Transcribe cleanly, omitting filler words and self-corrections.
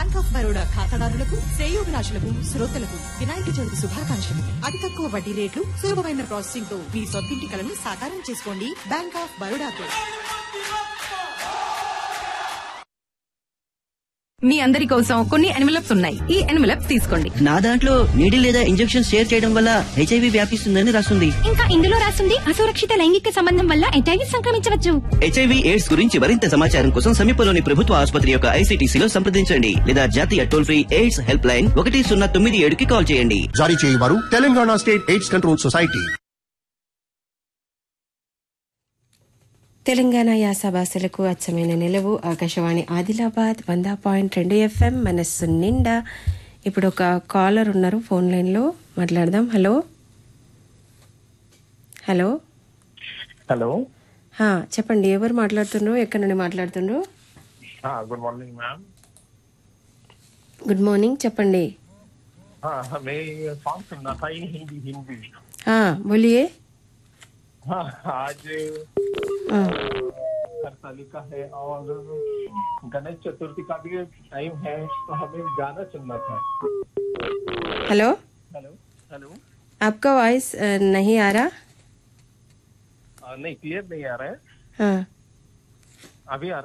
Bank of Baroda ఖాతాదారులకు, శ్రేయోభిలాషులకు, శ్రోతలకు వినాయక చవితి శుభాకాంక్షలు. అతి తక్కువ వడ్డీ రేట్లు, సులభమైన ప్రాసెసింగ్ తో మీ సొంతింటి కలను సాకారం చేసుకోండి. Bank of బరోడాతో. మీ అందరి కోసం కొన్ని ఎన్వలప్స్ ఉన్నాయి. ఈ ఎన్వలప్స్ తీసుకోండి. నా దాంట్లో నీడిల్ లేదా ఇంజెక్షన్ షేర్ చేయడం వల్ల హెచ్ఐవి వ్యాపిస్తుందని రాస్తుంది. ఇంకా ఇందులో రాస్తుంది అసురక్షిత లైంగిక సంబంధం వల్ల హెచ్ఐవి సంక్రమించవచ్చు. హెచ్ఐవి ఎయిడ్స్ గురించి మరింత సమాచారం కోసం సమీపంలోని ప్రభుత్వ ఆసుపత్రి యొక్క ఐసీటీసీలో సంప్రదించండి లేదా జాతీయ toll free AIDS help line 1097కి call చేయండి. జారీ చేయవారు Telangana state AIDS control society. Telangana యాస భాషలకు అచ్చమైన నిలవు ఆకాశవాణి ఆదిలాబాద్ 100.2 FM మనస్సు నిండా. ఇప్పుడు ఒక కాలర్ ఉన్నారు ఫోన్ లైన్లో, మాట్లాడదాం. హలో హలో హలో, చెప్పండి, ఎవరు మాట్లాడుతుండ్రు, ఎక్కడి నుండి మాట్లాడుతుండ్రు? Good morning ma'am. Good morning, చెప్పండి. मैं सॉन्ग सुनना था हिंदी हिंदी. बोलिए. आज हरतालिका है और गणेश चतुर्थी का भी टाइम है, तो हमें गाना सुनना था. हेलो हेलो हेलो, आपका वॉइस नहीं आ रहा. नहीं क्लियर नहीं आ रहा है. हाँ, अभी आ